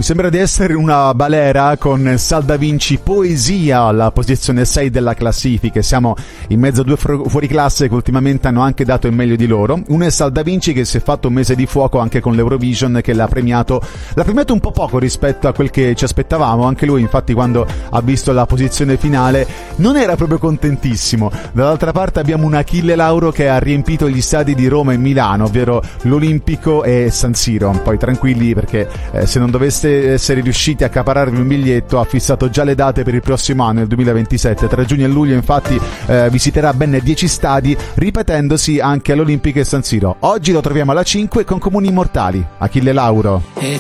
Mi sembra di essere una balera con Sal Da Vinci Poesia alla posizione 6 della classifica. Siamo in mezzo a due fuoriclasse che ultimamente hanno anche dato il meglio di loro. Uno è Sal Da Vinci, che si è fatto un mese di fuoco anche con l'Eurovision, che l'ha premiato un po' poco rispetto a quel che ci aspettavamo. Anche lui, infatti, quando ha visto la posizione finale non era proprio contentissimo. Dall'altra parte abbiamo un Achille Lauro che ha riempito gli stadi di Roma e Milano, ovvero l'Olimpico e San Siro. Poi tranquilli, perché se non doveste essere riusciti a accaparrarvi un biglietto, ha fissato già le date per il prossimo anno, il 2027. Tra giugno e luglio infatti visiterà ben 10 stadi, ripetendosi anche all'Olimpico e San Siro. Oggi lo troviamo alla 5 con Comuni Immortali. Achille Lauro. E